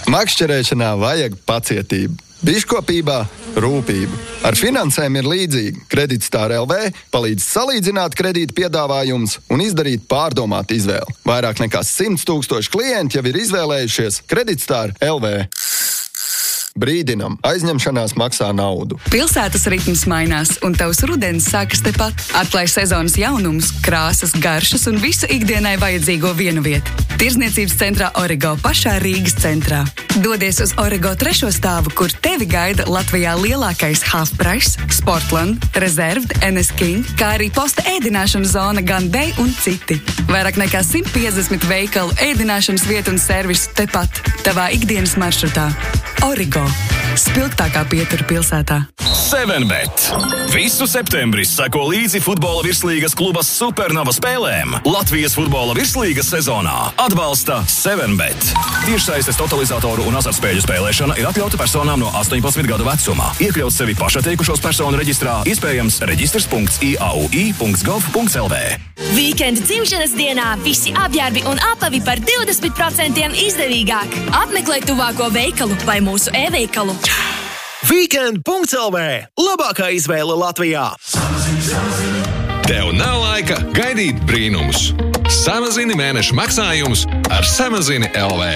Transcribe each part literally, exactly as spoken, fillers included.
Makšķerēšanā vajag pacietību, biškopībā rūpību. Ar finansēm ir līdzīgi. Kreditstar L V palīdz salīdzināt kredīta piedāvājumus un izdarīt pārdomātu izvēli. Vairāk nekā simts tūkstoši klienti jau ir izvēlējušies Kreditstar L V. Brīdinam, aizņemšanās maksā naudu. Pilsētas ritms mainās, un tavs rudens sākas tepat. Atklāj sezonas jaunumus, krāsas, garšas un visu ikdienai vajadzīgo vienu vietu. Tirzniecības centrā Origo pašā Rīgas centrā. Dodies uz Origo trešo stāvu, kur tevi gaida Latvijā lielākais Half Price, Sportland, Reserved, N S King, kā arī posta ēdināšanas zona Gun Day un citi. Vairāk nekā simt piecdesmit veikalu, ēdināšanas vietu un servisu tepat, tavā ikdienas maršrutā. Origo. Spilgtākā pietura pilsētā. seven bet. Visu septembri sako līdzi futbola virslīgas kluba Supernova spēlēm. Latvijas futbola virslīgas sezonā atbalsta seven bet. Tiešsaistes totalizatoru un azartspēļu spēlēšana ir atļauta personām no astoņpadsmit gadu vecumā. Iekļaut sevi pašatteikušos personu reģistrā, iespējams reģistrs punkts i a u i punkts gov punkts l v. Vīkenda dzimšanas dienā visi apģērbi un apavi par divdesmit procentiem izdevīgāk. Apmeklē tuvāko veikalu vai mūsu e-veikalu. Weekend punkts l v. Labākā izvēle Latvijā. Tev nav laika gaidīt brīnumus. Samazini mēneša maksājumus ar Samazini L V.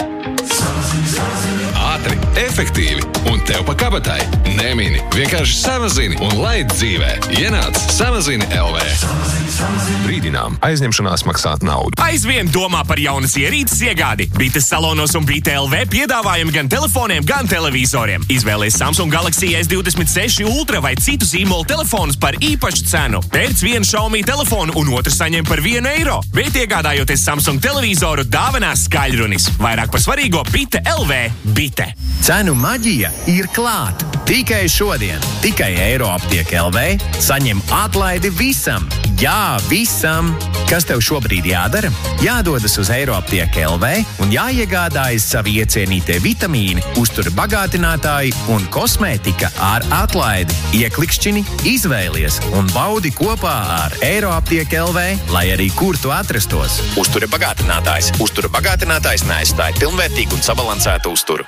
Ātri, efektīvi un tev pa kabatai. Nemini, vienkārši samazini un laid dzīvē. Ienāc Samazini L V. Brīdinām, aizņemšanās maksāt naudu. Aizvien domā par jaunas ierīces iegādi. Bites salonos un Bite L V piedāvājumi gan telefoniem, gan televizoriem. Izvēlies Samsung Galaxy S divdesmit seši Ultra vai citu zīmolu telefonus par īpašu cenu. Pērc vienu Xiaomi telefonu un otru saņem par vienu eiro. Bet iegādājoties Samsung televizoru, dāvinās skaļrunis. Vairāk par svarīgo Bite L V. Bite. Cenu maģija ir klāt. Tikai šodien, tikai Eiroaptiek L V saņem atlaidi visam. Jā, visam. Kas tev šobrīd jādara? Jādodas uz Eiroaptiek L V un jāiegādājas savi iecienītie vitamīni, uztura bagātinātāji un kosmētika ar atlaidi. Ieklikšķini, izvēlies un baudi kopā ar Eiroaptiek L V, lai arī kur tu atrastos. Uztura bagātinātājs. Uztura bagātinātājs neaizstāja pilnvērtīgu un sabalansētu uzturu.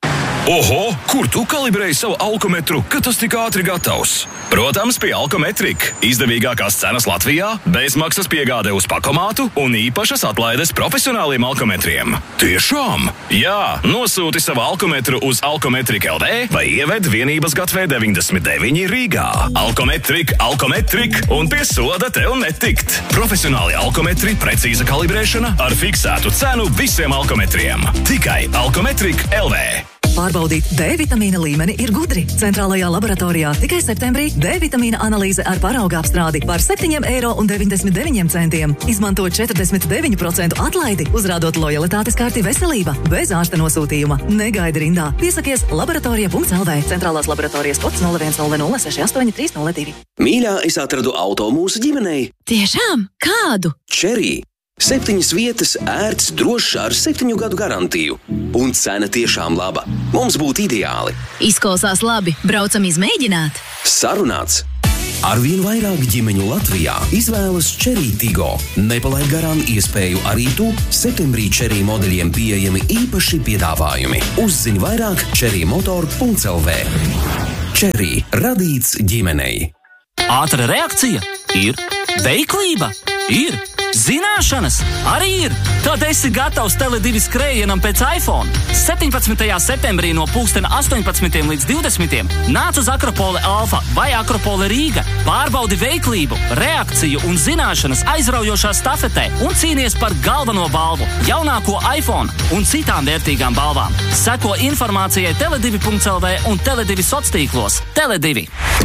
Oho, kur tu kalibrēji savu alkometru, ka tas tik ātri gatavs? Protams, pie Alkometrika. Izdevīgākās cenas Latvijā, bezmaksas piegāde uz pakomātu un īpašas atlaides profesionāliem alkometriem. Tiešām? Jā, nosūti savu alkometru uz Alkometrika L V vai ieved vienības gatavē deviņdesmit deviņi Rīgā. Alkometrika, Alkometrika un pie soda tev netikt. Profesionāli alkometri, precīza kalibrēšana ar fiksētu cenu visiem alkometriem. Tikai Alkometrika L V. Pārbaudīt D vitamīna līmeni ir gudri. Centrālajā laboratorijā tikai septembrī D vitamīna analīze ar parauga apstrādi par septiņi eiro un deviņdesmit deviņi centiem. Izmanto četrdesmit deviņu procentu atlaidi, uzrādot lojalitātes karti veselība, bez ārsta nosūtījuma. Negaidi rindā. Piesakies laboratorija punkts l v. Centrālās laboratorijas kods nulle viens nulle nulle seši astoņi trīs nulle divi. Mīļā, es atradu auto mūsu ģimenei. Tiešām? Kādu? Cherry. Septiņas vietas, ērts, drošs ar septiņu gadu garantiju. Un cena tiešām laba. Mums būtu ideāli. Izklausās labi. Braucam izmēģināt. Sarunāts. Arvien vairāk ģimeņu Latvijā izvēlas Cherry Tigo. Nepalaid garām iespēju arī tu. Septembrī Cherry modeļiem pieejami īpaši piedāvājumi. Uzzini vairāk cherry motor punkts l v. Cherry. Radīts ģimenei. Ātra reakcija? Ir. Veiklība? Ir. Zināšanas arī ir. Tad esi gatavs Tele divi skrējienam pēc iPhone. septiņpadsmitajā septembrī no pulksten astoņpadsmitiem līdz divdesmitiem nāc uz Akropole Alfa vai Akropole Rīga. Pārbaudi veiklību, reakciju un zināšanas aizraujošā stafetē un cīnies par galveno balvu, jaunāko iPhone un citām vērtīgām balvām. Seko informācijai tele divi punkts l v un Tele divi sociāltīklos. Tele divi.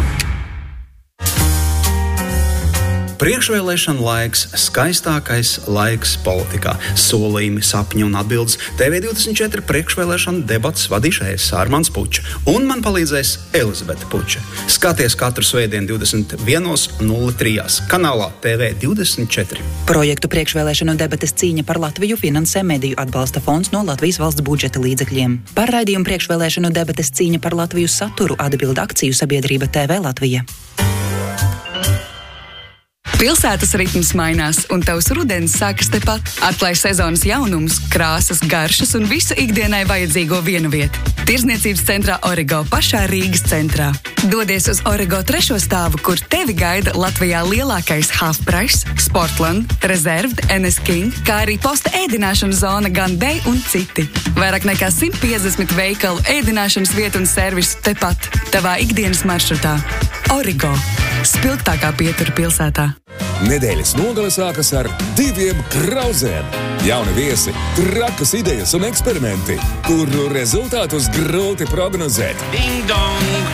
Priekšvēlēšana laiks, skaistākais laiks politikā. Solījumi, sapņi un atbildes. T V divdesmit četri priekšvēlēšana debats vadīšais Armands Puča. Un man palīdzēs Elizabete Puča. Skaties katru svētdienu divdesmit viens nulle trīs kanālā T V divdesmit četri. Projektu priekšvēlēšanu debates cīņa par Latviju finansē Mediju atbalsta fonds no Latvijas valsts budžeta līdzekļiem. Par raidījumu priekšvēlēšanu debates cīņa par Latviju saturu atbilda akciju sabiedrība T V Latvija. Pilsētas ritms mainās, un tavs rudens sākas tepat. Atklāj sezonas jaunums, krāsas, garšas un visu ikdienai vajadzīgo vienu vietu. Tirzniecības centrā Origo pašā Rīgas centrā. Dodies uz Origo trešo stāvu, kur tevi gaida Latvijā lielākais Half Price, Sportland, Reserved, N S King, kā arī posta ēdināšanas zona Gun Day un citi. Vairāk nekā simt piecdesmit veikalu, ēdināšanas vietu un servisu tepat, tavā ikdienas maršrutā. Origo. Spilgtākā pietura pilsētā. Nedēļas nogale sākas ar diviem krauzēm. Jauni viesi, trakas idejas un eksperimenti, kuru rezultātus grūti prognozēt. Ding dong!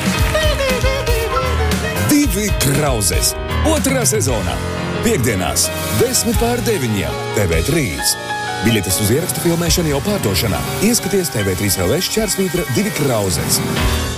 Divi krauzes. Otrā sezonā. Piektdienās, desmit pār deviņiem, T V trīs. Biļetes uz ierakstu filmēšanu jau pārdošanā. Ieskaties T V trīs L V šķērsvītra divi krauzes.